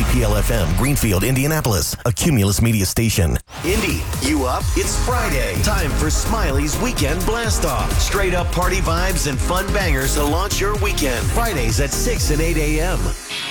KPLFM, Greenfield, Indianapolis, a Cumulus Media station. Indy, you up? It's Friday. Time for Smiley's Weekend Blast-Off. Straight up party vibes and fun bangers to launch your weekend. Fridays at 6 and 8 a.m.